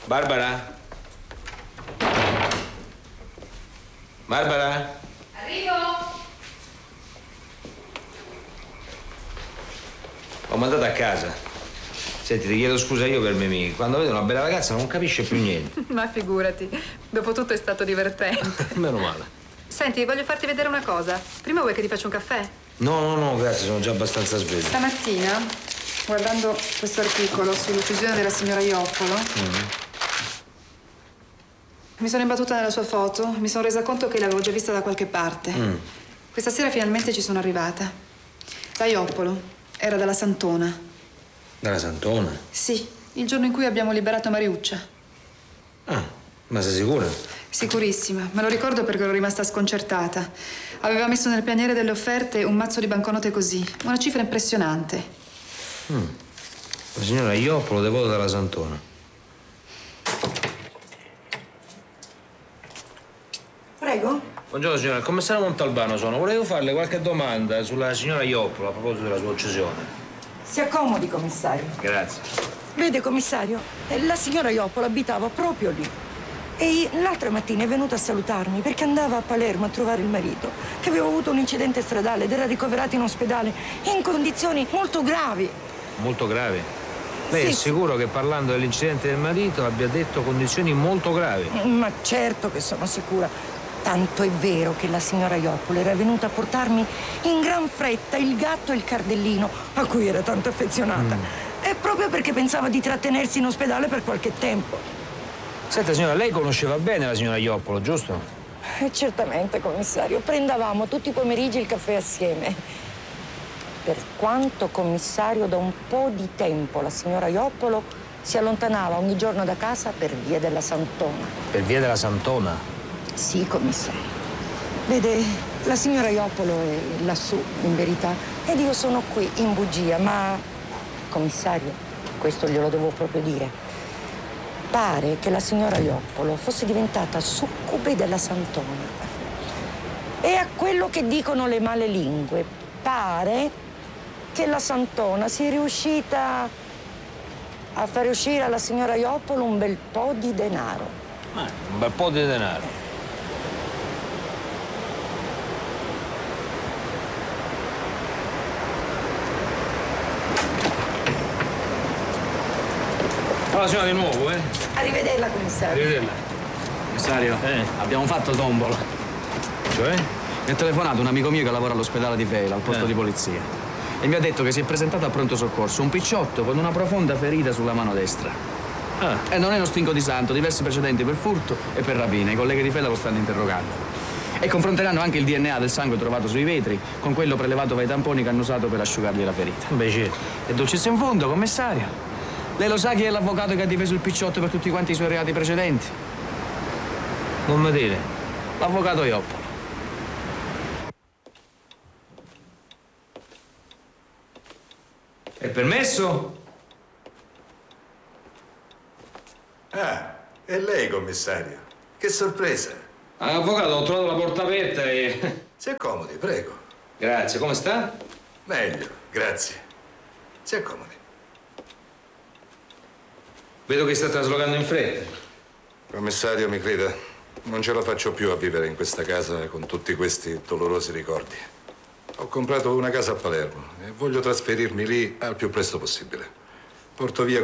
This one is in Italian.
Barbara? Barbara? Arrivo! Ho mandato a casa. Senti, ti chiedo scusa io per Mimì. Quando vede una bella ragazza non capisce più niente. Ma figurati, dopotutto è stato divertente. Meno male. Senti, voglio farti vedere una cosa. Prima vuoi che ti faccia un caffè? No, grazie, sono già abbastanza sveglio. Stamattina, guardando questo articolo sull'uccisione della signora Ioppolo, mi sono imbattuta nella sua foto, mi sono resa conto che l'avevo già vista da qualche parte. Questa sera finalmente ci sono arrivata. La Ioppolo era dalla Santona. Dalla Santona? Sì, il giorno in cui abbiamo liberato Mariuccia. Ah, ma sei sicura? Sicurissima, me lo ricordo perché ero rimasta sconcertata. Aveva messo nel pianiere delle offerte un mazzo di banconote così, una cifra impressionante. La signora Ioppolo, devota della Santona. Prego? Buongiorno signora, il commissario Montalbano sono. Volevo farle qualche domanda sulla signora Ioppolo a proposito della sua uccisione. Si accomodi, commissario. Grazie. Vede, commissario, la signora Ioppolo abitava proprio lì. E l'altra mattina è venuta a salutarmi perché andava a Palermo a trovare il marito, che aveva avuto un incidente stradale ed era ricoverato in ospedale in condizioni molto gravi. Molto gravi? Lei Sì, è sicuro che parlando dell'incidente del marito abbia detto condizioni molto gravi? Ma certo che sono sicura. Tanto è vero che la signora Ioppolo era venuta a portarmi in gran fretta il gatto e il cardellino, a cui era tanto affezionata. E proprio perché pensava di trattenersi in ospedale per qualche tempo. Senta signora, lei conosceva bene la signora Ioppolo, giusto? Certamente, commissario. Prendavamo tutti i pomeriggi il caffè assieme. Per quanto, commissario, da un po' di tempo la signora Ioppolo si allontanava ogni giorno da casa per via della Santona. Per via della Santona? Sì, commissario. Vede, la signora Ioppolo è lassù, in verità, ed io sono qui, in bugia, ma, commissario, questo glielo devo proprio dire, pare che la signora Ioppolo fosse diventata succube della Santona. E a quello che dicono le male lingue, pare che la Santona sia riuscita a fare uscire alla signora Ioppolo un bel po' di denaro. Un bel po' di denaro. Allora signora di nuovo, Arrivederla, commissario. Arrivederla. Commissario, abbiamo fatto tombolo. Cioè? Mi ha telefonato un amico mio che lavora all'ospedale di Vela, al posto di polizia. E mi ha detto che si è presentato al pronto soccorso un picciotto con una profonda ferita sulla mano destra. E non è uno stinco di santo, diversi precedenti per furto e per rapina. I colleghi di Vela lo stanno interrogando. E confronteranno anche il DNA del sangue trovato sui vetri con quello prelevato dai tamponi che hanno usato per asciugargli la ferita. Beh, certo. E dolcissimo in fondo, commissario. Lei lo sa chi è l'avvocato che ha difeso il picciotto per tutti quanti i suoi reati precedenti? Non mi dire. L'avvocato Ioppolo. È permesso? Ah, è lei, commissario. Che sorpresa. Avvocato, ho trovato la porta aperta e... Si accomodi, prego. Grazie, come sta? Meglio, grazie. Si accomodi. Vedo che sta traslocando in fretta. Commissario, mi creda, non ce la faccio più a vivere in questa casa con tutti questi dolorosi ricordi. Ho comprato una casa a Palermo e voglio trasferirmi lì al più presto possibile. Porto via